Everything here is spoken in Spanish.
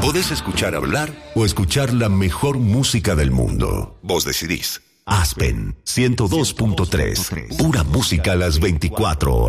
Podés escuchar hablar o escuchar la mejor música del mundo. Vos decidís. Aspen 102.3. Pura música a las 24 horas.